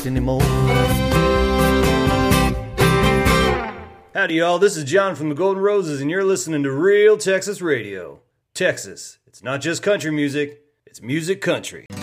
anymore. Howdy, y'all. This is John from the Golden Roses, and you're listening to Real Texas Radio. Texas, it's not just country music, it's music country.